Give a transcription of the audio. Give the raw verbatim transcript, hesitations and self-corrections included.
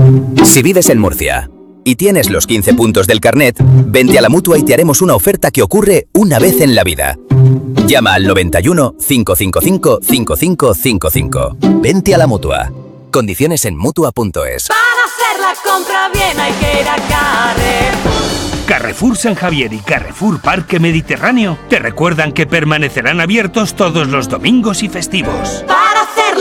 Si vives en Murcia y tienes los quince puntos del carnet, vente a la Mutua y te haremos una oferta que ocurre una vez en la vida. Llama al noventa y uno, cinco cinco cinco, cinco cinco cinco cinco. Vente a la Mutua. Condiciones en Mutua punto es. Para hacer la compra bien hay que ir a Carrefour. Carrefour San Javier y Carrefour Parque Mediterráneo te recuerdan que permanecerán abiertos todos los domingos y festivos. Para